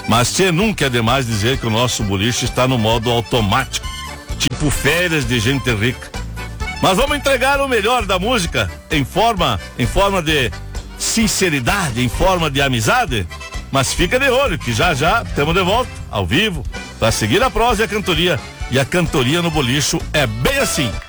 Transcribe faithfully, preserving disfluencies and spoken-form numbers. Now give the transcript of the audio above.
Mas tchê, nunca é demais dizer que o nosso boliche está no modo automático, tipo férias de gente rica. Mas vamos entregar o melhor da música em forma, em forma de sinceridade, em forma de amizade. Mas fica de olho que já já estamos de volta, ao vivo, para seguir a prosa e a cantoria. E a cantoria no bolicho é bem assim.